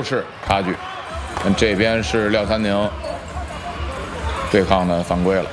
优势差距。这边是廖三宁对抗的犯规了。